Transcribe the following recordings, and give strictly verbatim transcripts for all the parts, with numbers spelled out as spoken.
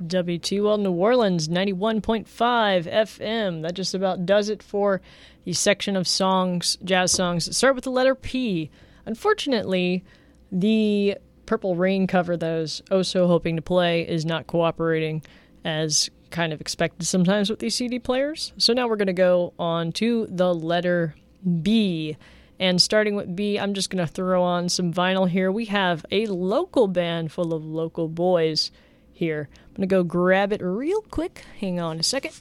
W T U L New Orleans, ninety-one point five F M. That just about does it for the section of songs, jazz songs that start with the letter P. Unfortunately, the Purple Rain cover that I was oh so hoping to play is not cooperating as kind of expected sometimes with these C D players. So now we're going to go on to the letter B. And starting with B, I'm just going to throw on some vinyl here. We have a local band full of local boys here. I'm going to go grab it real quick. Hang on a second.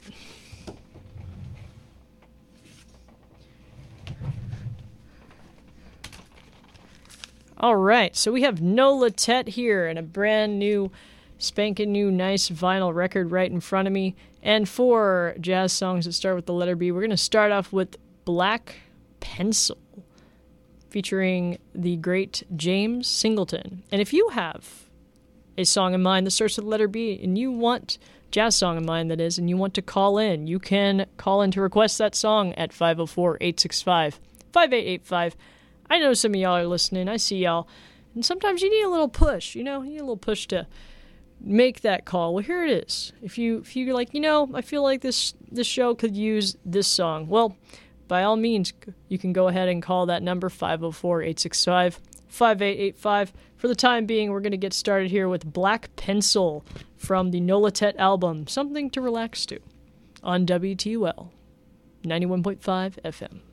All right, so we have Nola Tet here and a brand new, spanking new, nice vinyl record right in front of me. And for jazz songs that start with the letter B, we're going to start off with Black Pencil, featuring the great James Singleton. And if you have a song in mind that starts with the letter B, and you want, jazz song in mind that is, and you want to call in, you can call in to request that song at five oh four, eight six five, five eight eight five. I know some of y'all are listening. I see y'all. And sometimes you need a little push, you know, you need a little push to make that call. Well, here it is. If you if you're like, you know, I feel like this this show could use this song. Well, by all means, you can go ahead and call that number, five oh four, eight six five, five eight eight five. For the time being, we're going to get started here with Black Pencil from the Nola Tet album, Something to Relax To, on W T U L ninety-one point five F M.